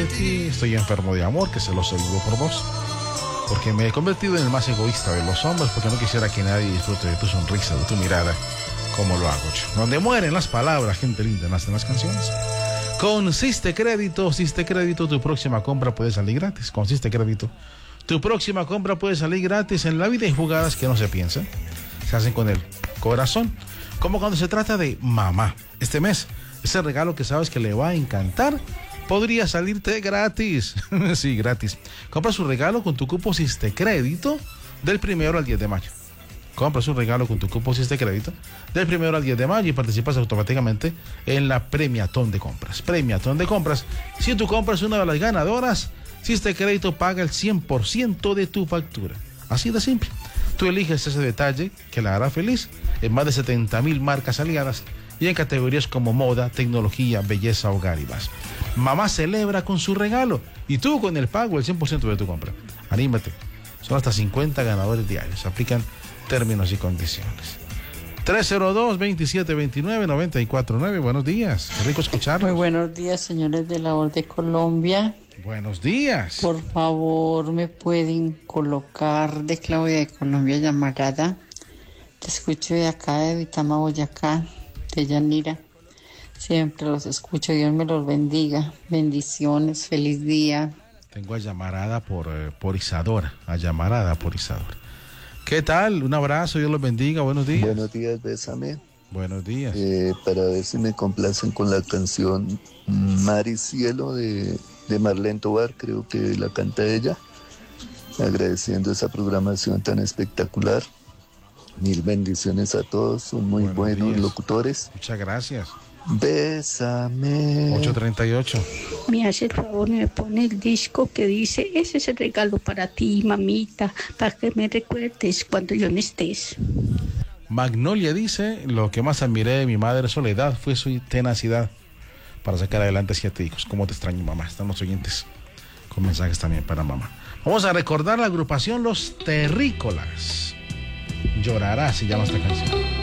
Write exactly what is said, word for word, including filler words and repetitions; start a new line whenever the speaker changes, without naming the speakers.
de ti, estoy enfermo de amor, que se los vivo por vos. Porque me he convertido en el más egoísta de los hombres, porque no quisiera que nadie disfrute de tu sonrisa, de tu mirada, como lo hago yo. Donde mueren las palabras, gente linda, nacen las canciones. Con Siste Crédito, Siste Crédito, tu próxima compra puede salir gratis. Con Siste Crédito, tu próxima compra puede salir gratis. En la vida hay jugadas que no se piensan, se hacen con el corazón. Como cuando se trata de mamá. Este mes, ese regalo que sabes que le va a encantar, podría salirte gratis. Sí, gratis. Compra su regalo con tu cupo Siste Crédito del primero al diez de mayo. Compra su regalo con tu cupo Siste Crédito del primero al diez de mayo y participas automáticamente en la premiatón de compras. Premiatón de compras. Si tú compras una de las ganadoras, Siste Crédito paga el cien por ciento de tu factura. Así de simple. Tú eliges ese detalle que la hará feliz en más de setenta mil marcas aliadas y en categorías como moda, tecnología, belleza, hogar y más. Mamá celebra con su regalo y tú con el pago el cien por ciento de tu compra. Anímate. Son hasta cincuenta ganadores diarios. Aplican términos y condiciones. tres cero dos, veintisiete veintinueve, noventa y cuatro nueve. Buenos días. Qué rico escucharlos.
Muy buenos días, señores de la Voz de Colombia.
Buenos días.
Por favor, ¿me pueden colocar de Claudia de Colombia Llamarada? Te escucho de acá, de Vitama, Boyacá, de Yanira. Siempre los escucho. Dios me los bendiga. Bendiciones. Feliz día.
Tengo a Llamarada por, eh, por Isadora. A Llamarada por Isadora. ¿Qué tal? Un abrazo. Dios los bendiga. Buenos días.
Buenos días, Bésame.
Buenos días.
Eh, para ver si me complacen con la canción Mar y Cielo de, de Marlene Tovar, creo que la canta ella, agradeciendo esa programación tan espectacular. Mil bendiciones a todos, son muy
Buenos
buenos
días.
Locutores.
Muchas gracias.
Bésame.
ocho treinta y ocho.
Me hace el favor y me pone el disco que dice, ese es el regalo para ti, mamita, para que me recuerdes cuando yo no estés.
Magnolia dice, lo que más admiré de mi madre Soledad fue su tenacidad para sacar adelante a siete hijos. ¿Cómo te extraño, mamá? Están los oyentes con mensajes también para mamá. Vamos a recordar la agrupación Los Terrícolas. Llorará se llama esta canción.